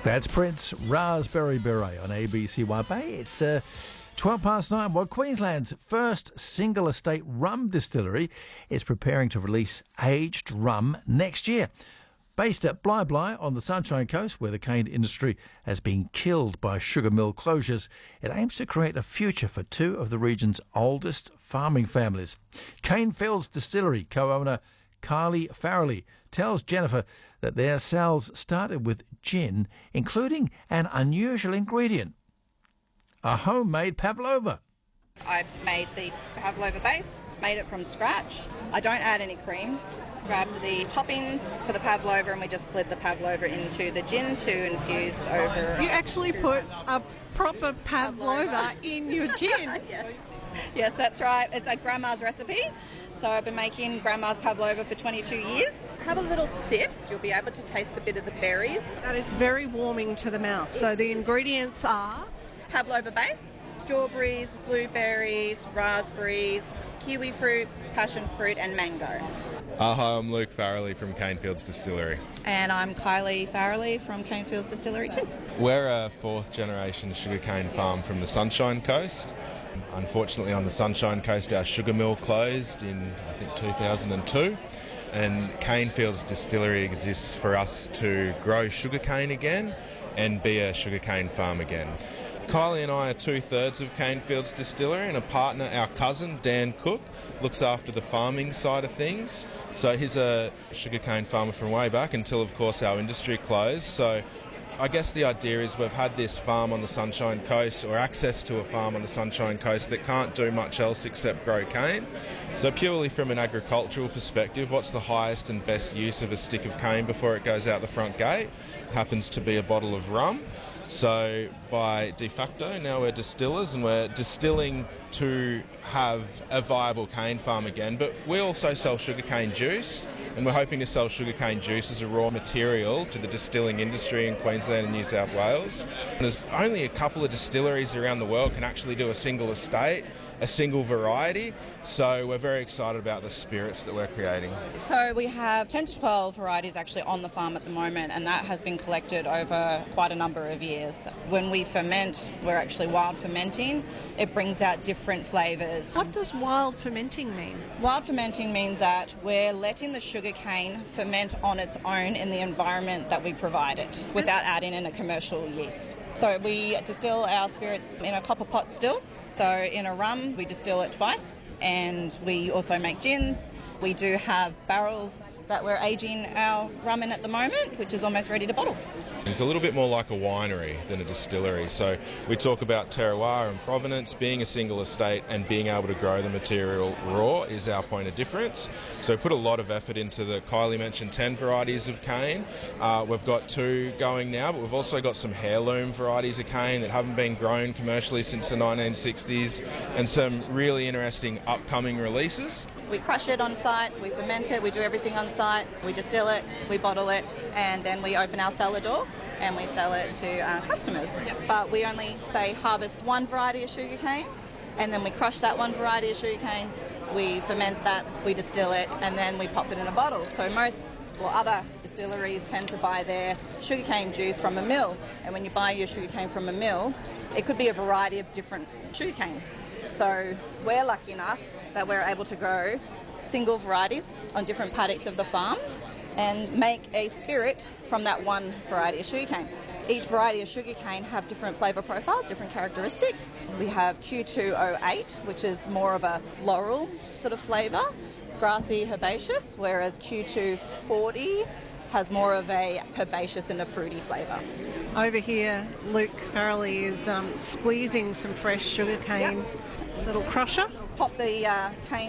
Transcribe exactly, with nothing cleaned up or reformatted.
That's Prince, Raspberry Beret on A B C Y Bay. It's uh, twelve past nine. Well, Queensland's first single estate rum distillery is preparing to release aged rum next year. Based at Bly Bly on the Sunshine Coast, where the cane industry has been killed by sugar mill closures, it aims to create a future for two of the region's oldest farming families. Cane Fields Distillery co-owner Kylie Farrelly tells Jennifer that their sales started with gin, including an unusual ingredient, a homemade pavlova. I made the pavlova base, made it from scratch. I don't add any cream. Grabbed the toppings for the pavlova and we just slid the pavlova into the gin to infuse over. You actually put a proper pavlova in your gin? Yes. Yes, that's right. It's a grandma's recipe. So I've been making grandma's pavlova for twenty-two years. Have a little sip. You'll be able to taste a bit of the berries. That is very warming to the mouth. So the ingredients are? Pavlova base, strawberries, blueberries, raspberries, kiwi fruit, passion fruit and mango. Uh, hi, I'm Luke Farrelly from Cane Fields Distillery. And I'm Kylie Farrelly from Cane Fields Distillery too. We're a fourth generation sugarcane farm from the Sunshine Coast. Unfortunately, on the Sunshine Coast, our sugar mill closed in, I think, two thousand two. And Cane Fields Distillery exists for us to grow sugarcane again and be a sugarcane farm again. Kylie and I are two-thirds of Cane Fields Distillery, and a partner, our cousin, Dan Cook, looks after the farming side of things. So he's a sugarcane farmer from way back until, of course, our industry closed. So I guess the idea is we've had this farm on the Sunshine Coast, or access to a farm on the Sunshine Coast, that can't do much else except grow cane. So purely from an agricultural perspective, what's the highest and best use of a stick of cane before it goes out the front gate? It happens to be a bottle of rum. So by de facto, now we're distillers and we're distilling to have a viable cane farm again. But we also sell sugarcane juice, and we're hoping to sell sugarcane juice as a raw material to the distilling industry in Queensland and New South Wales. And there's only a couple of distilleries around the world can actually do a single estate, a single variety. So we're very excited about the spirits that we're creating. So we have ten to twelve varieties actually on the farm at the moment, and that has been collected over quite a number of years. When we ferment, we're actually wild fermenting. It brings out different flavours. What does wild fermenting mean? Wild fermenting means that we're letting the sugarcane ferment on its own in the environment that we provide it, without adding in a commercial yeast. So we distill our spirits in a copper pot still. So in a rum, we distill it twice, and we also make gins. We do have barrels that we're aging our rum in at the moment, which is almost ready to bottle. It's a little bit more like a winery than a distillery. So we talk about terroir and provenance. Being a single estate and being able to grow the material raw is our point of difference. So we put a lot of effort into the, Kylie mentioned ten varieties of cane. Uh, we've got two going now, but we've also got some heirloom varieties of cane that haven't been grown commercially since the nineteen sixties, and some really interesting upcoming releases. We crush it on site, we ferment it, we do everything on site, we distill it, we bottle it, and then we open our cellar door and we sell it to our customers. Yep. But we only, say, harvest one variety of sugarcane, and then we crush that one variety of sugarcane, we ferment that, we distill it, and then we pop it in a bottle. So most, or other distilleries tend to buy their sugarcane juice from a mill, and when you buy your sugarcane from a mill, it could be a variety of different sugarcane. So we're lucky enough that we're able to grow single varieties on different paddocks of the farm and make a spirit from that one variety of sugarcane. Each variety of sugarcane have different flavour profiles, different characteristics. We have Q two oh eight, which is more of a floral sort of flavour, grassy herbaceous, whereas Q two forty has more of a herbaceous and a fruity flavour. Over here, Luke Farrelly is um, squeezing some fresh sugarcane, yep. Little crusher. Pop the uh, cane